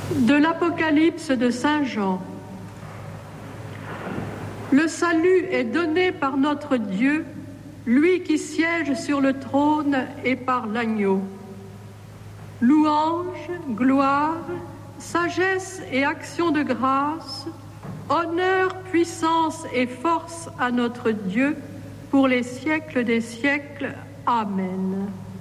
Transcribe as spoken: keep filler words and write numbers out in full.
De l'Apocalypse de Saint Jean. Le salut est donné par notre Dieu, lui qui siège sur le trône, et par l'agneau. Louange, gloire, sagesse et action de grâce, honneur, puissance et force à notre Dieu pour les siècles des siècles. Amen.